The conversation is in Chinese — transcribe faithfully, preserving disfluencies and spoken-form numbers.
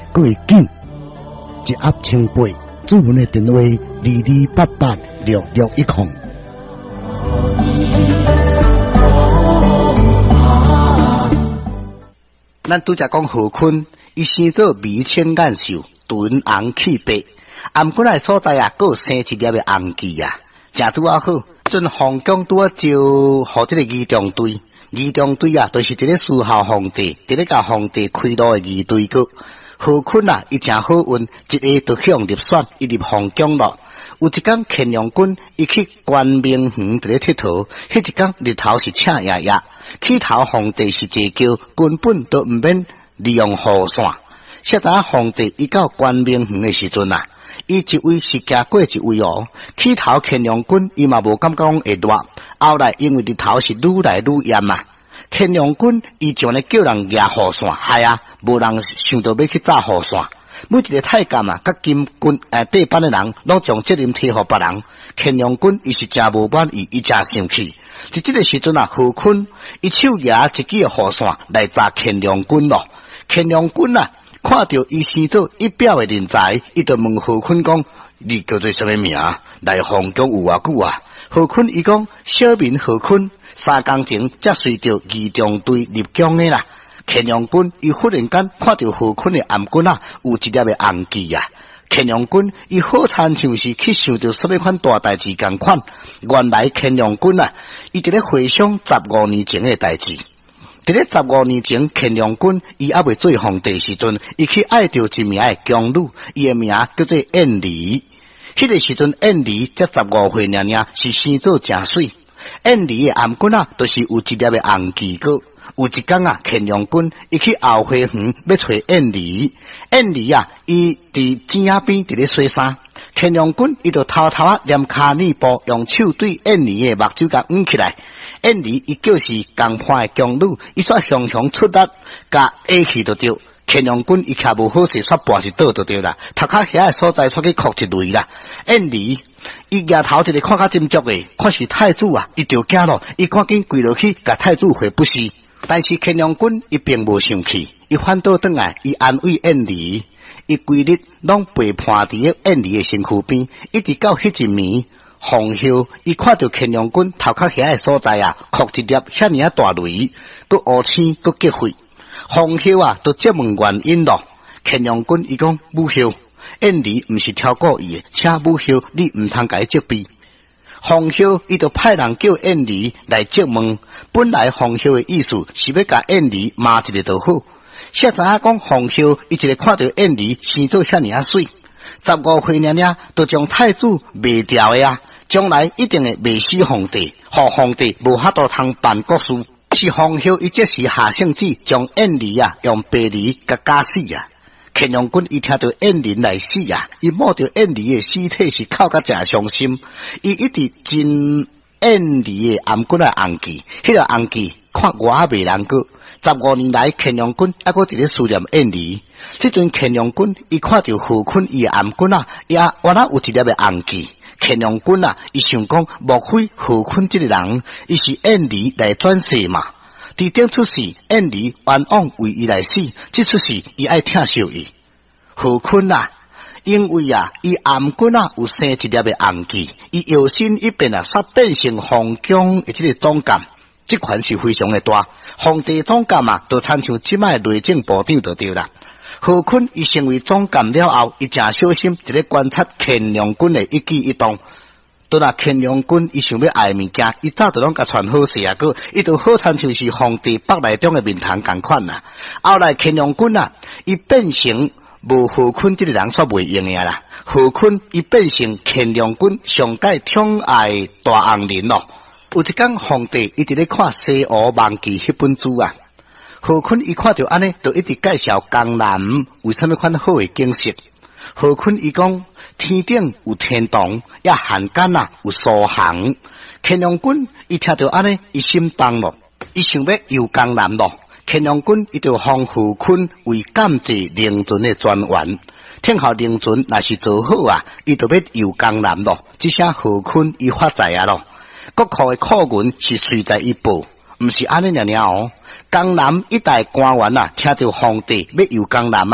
过会紧，一压千倍。主文的电话：二二八八六六一空。咱拄则讲何坤，伊生做眉清眼秀，臀红气白，颔骨内所在啊，佫有生一粒的红痣啊，正拄啊好。阵皇宫拄啊招，互这个仪仗队，仪仗队啊，就是伫咧侍候皇帝，伫咧甲皇帝开路的仪队个。何坤啊，伊真好运，一下就向入选，伊入皇宫咯。有一天，乾隆君伊去关明园伫咧佚佗，迄一天日头是赤夜夜，起头皇帝是坐轿，根本都毋免利用雨伞。现在皇帝伊到关明园的时阵啊，伊一位是行过一位哦。起头乾隆君伊嘛无感觉讲会热，后来因为日头是愈来愈炎啊。乾隆君伊就咧叫人举雨伞，系啊，无人想到要去炸雨伞。每一个太监啊，甲金军诶地班的人，拢将责任推互别人。乾隆君伊是真无满意，伊真生气。伫即个时阵啊，何坤伊手拿一支雨伞来炸乾隆君咯。乾隆君啊，看到伊生做一表的人才，伊就问何坤讲：你叫做什么名？来皇宫有偌久啊？何坤伊讲：小名何坤，三工前才随着仪仗队入宫的啦。乾隆君伊忽然间看到何坤的颔骨啊，有一粒的红痣啊。乾隆君伊好亲像是去想到什么款大代志共款。原来乾隆君啊，伊伫咧回想十五年前的代志。伫咧十五年前，乾隆君伊还未做皇帝时阵，伊去爱着一名的宫女，伊的名叫做燕妮。迄个时阵，燕妮才十五岁尔尔，是生做真水。燕妮的颔骨啊，都是有一粒的红痣个。有一天啊，乾隆君伊去后花园要找燕妮，燕妮啊，伊伫井仔边伫咧洗衫。乾隆君伊就偷偷啊念卡尼布，用手对燕妮的目睭甲捂起来。燕妮伊就是共伴的宫女，伊煞雄雄出力，甲下去就对。乾隆君伊徛无好势，煞跋是倒就对啦，头壳遐个所在出去哭一泪啦。燕妮伊举头一个看较斟酌的，看是太子啊，伊就惊咯，伊赶紧跪落去，甲太子回不是。但是乾隆君伊并无生气，伊反倒转来，伊安慰燕妮，伊规日拢陪伴伫咧燕妮的身躯边，一直到迄一暝，皇后伊看到乾隆君头壳遐个所在啊，哭一粒遐尔啊大泪，佮乌青佮结血，皇后啊都质问原因咯。乾隆君伊讲母后，燕妮毋是挑过伊的，请母后你毋通甲伊责备。皇后伊就派人叫燕妮来质问。本来皇后的意思是要甲燕妮骂一个就好，现在讲皇后伊一个看到燕妮生做遐尔啊水，十五岁娘娘都将太子卖掉的啊，将来一定会卖死皇帝，互皇帝无法度通办国事。是皇后伊即时下圣旨，将燕妮啊用白梨甲加死啊。乾隆君伊听到燕妮来死啊，伊摸到燕妮的尸体是哭甲真伤心，伊一直真。燕妮的颔骨啊红痣，迄个红痣看我袂难过。十五年来，乾隆君还佫伫咧思念燕妮。即阵乾隆君伊看到何坤伊的颔骨啊，也原来有一粒的红痣。乾隆君啊，伊想讲，莫非何坤这个人，伊是燕妮来转世嘛？伫顶出世，燕妮冤枉为伊来死，即出世伊爱疼惜伊。何坤啊！因为啊，伊颔骨啊有生一粒的红痣，伊摇身一变啊，煞变成皇宫的这个总监，这款是非常的大。皇帝总监啊，就参像即摆内政部长就对啦。何坤伊成为总监了后，伊真小心伫咧观察乾隆君的一举一动。倒若乾隆君伊想要爱物件，伊早就拢甲传好势啊，个伊就好参像是皇帝北内中的面堂共款啦。后来乾隆君啊，伊变成。无何坤这个人煞袂用的啦，何坤伊变成乾隆君上界宠爱大红人咯。有一天皇帝伊伫咧看《西湖梦记》迄本书啊，何坤伊看到安尼，就一直介绍江南为什么款好的景色。何坤伊讲天顶有天堂，也汉间啊有苏杭。乾隆君伊听到安尼，伊心动咯，伊想要游江南咯。乾隆君伊就封何坤为感济灵泉的专员，听候灵泉若是做好啊，伊就要游江南咯。这些何坤伊发财啊咯，国库的库银是随在伊报，毋是安尼尔尔哦。江南一带官员啊，听到皇帝要游江南啊。